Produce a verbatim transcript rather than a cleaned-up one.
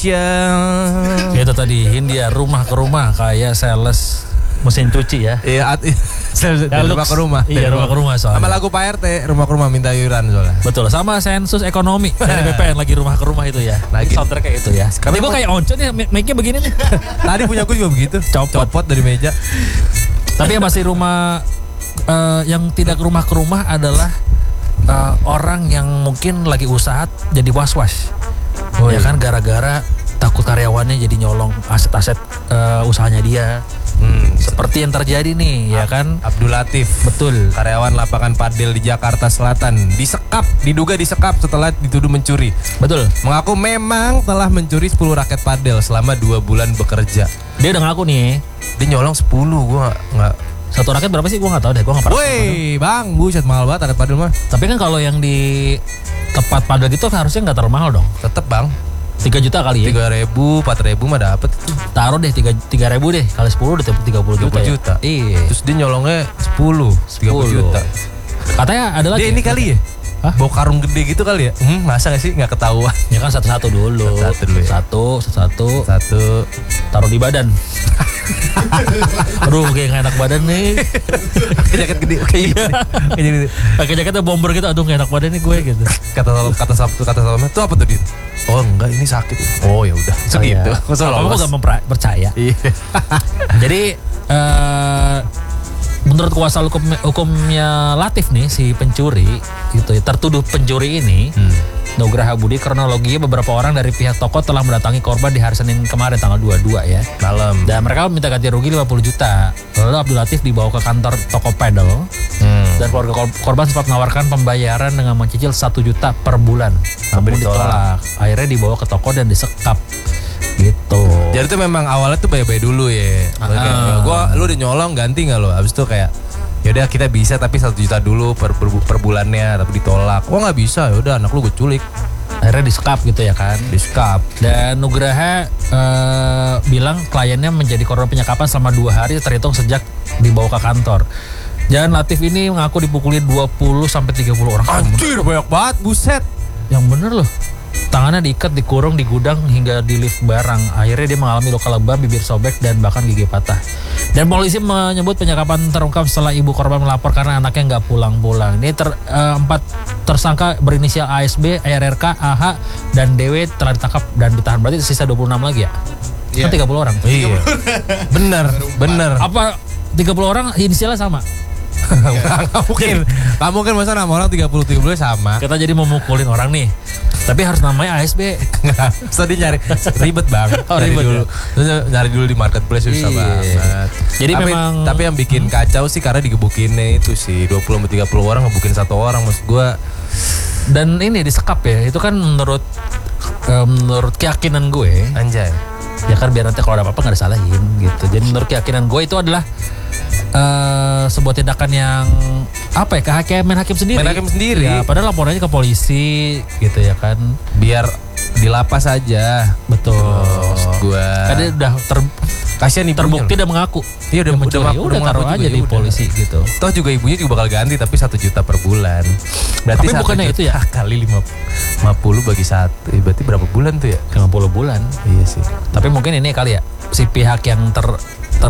Itu tadi Hindia rumah ke rumah kayak sales mesin cuci ya. Iya, dari rumah ke rumah. Iya, rumah ke rumah soalnya. Sama lagu Pak R T, rumah ke rumah minta iuran soalnya. Betul, sama sensus ekonomi dari B P N lagi rumah ke rumah itu ya. Lagi soundtrack kayak itu ya. Tapi gue kayak Onco nih, mic-nya begini nih. Tadi punya gue juga begitu. Copot. Copot dari meja. Tapi yang masih rumah uh, yang tidak rumah ke rumah adalah uh, orang yang mungkin lagi usaha jadi was-was. Oh, ya iya. Kan gara-gara takut karyawannya jadi nyolong aset-aset uh, usahanya dia. Hmm, seperti yang terjadi nih, ya kan? Abdul Latif, betul. Karyawan lapangan padel di Jakarta Selatan disekap, diduga disekap setelah dituduh mencuri. Betul. Mengaku memang telah mencuri sepuluh raket padel selama dua bulan bekerja. Dia udah ngaku nih, dia nyolong sepuluh, gua nggak. Satu raket berapa sih? Gua nggak tahu deh, gua nggak pernah. Woi, bang, buset mahal banget raket padel mah. Tapi kan kalau yang di tempat padel gitu harusnya nggak terlalu mahal dong. Tetep bang. tiga juta kali ya? tiga ribu, empat ribu mah dapet. Taruh deh tiga ribu deh. Kali sepuluh udah tiga puluh juta, juta. Ya? Iya. Terus dia nyolongnya sepuluh, tiga puluh juta. Katanya ada lagi. Dia ini kali ya? Hah? Bawa karung gede gitu kali ya? Hmm, masa gak sih? Gak ketahuan. Ya kan satu-satu dulu. Satu-satu dulu ya? Satu, satu. Satu. Taruh di badan. Aduh kayak gak enak badan nih. Pakai jaket gede. Kayak gitu. Pakai jaketnya bomber gitu. Aduh gak enak badan nih gue gitu. Kata kata Sabtu kata Salomnya itu apa tuh Din? Oh enggak, ini sakit. Oh ya udah. Oh, segitu. Iya. Kamu gak mempercaya. Iya. Jadi uh, menurut kuasa hukum hukumnya Latif nih, si pencuri gitu ya, tertuduh pencuri ini, hmm. Nugraha Budi, kronologinya beberapa orang dari pihak toko telah mendatangi korban di hari Senin kemarin tanggal dua puluh dua ya. Malam. Dan mereka minta ganti rugi lima puluh juta. Lalu Abdul Latif dibawa ke kantor toko pedal. Hmm. Dan keluarga korban sempat menawarkan pembayaran dengan mencicil satu juta per bulan. Namun ditolak. Akhirnya dibawa ke toko dan disekap. Gitu. Jadi itu memang awalnya tuh bayar-bayar dulu ya. Uh. Gua lu udah nyolong ganti nggak lo? Abis itu kayak yaudah kita bisa tapi satu juta dulu per, per, per bulannya, tapi ditolak. Wah nggak bisa, yaudah anak lu gue culik. Akhirnya disekap gitu ya kan? Disekap. Dan Nugraha uh, bilang kliennya menjadi korban penyekapan selama dua hari terhitung sejak dibawa ke kantor. Dan Latif ini mengaku dipukuli dua puluh sampai tiga puluh orang. Anjir banyak banget, buset. Yang bener loh. Tangannya diikat, dikurung di gudang hingga di lift barang. Akhirnya dia mengalami luka lebam, bibir sobek, dan bahkan gigi patah. Dan polisi menyebut penyekapan terungkap setelah ibu korban melapor karena anaknya nggak pulang-pulang. Ini ter, uh, empat tersangka berinisial A S B, R R K, A H, dan D W telah ditangkap dan ditahan. Berarti sisa dua puluh enam lagi ya? Iya. Kan tiga puluh orang. Iya. Bener, bener. Apa tiga puluh orang inisialnya sama? Gak mungkin. Gak mungkin masa nama orang tiga puluh tiga puluh sama. Kita jadi mau mukulin orang nih. Tapi harus namanya A S B. Tadi nyari ribet banget. Oh, ribet dulu. Ya? Nyari dulu di marketplace susah banget. Jadi tapi, memang tapi yang bikin kacau sih karena digebukinnya itu sih dua puluh sampai tiga puluh orang ngebukin satu orang maksud gua. Dan ini disekap ya. Itu kan menurut uh, menurut keyakinan gue. Anjay. Ya kan biar nanti kalau ada apa-apa gak disalahin gitu. Jadi menurut keyakinan gue itu adalah uh, sebuah tindakan yang apa ya, kehakiman hakim sendiri. Main hakim sendiri. Ya, padahal laporannya ke polisi gitu ya kan. Biar dilapas aja. Betul. Maksud gue. Kan dia udah ter, kasihan ibunya terbukti dan mengaku. Iya udah udah, udah, udah taruh aja di polisi gitu. Toh juga ibunya juga bakal ganti tapi satu juta per bulan. Berarti tapi bukannya itu ya kali lima puluh bagi satu. Berarti berapa bulan tuh ya? lima puluh bulan. Iya sih. Tapi mungkin ini kali ya si pihak yang ter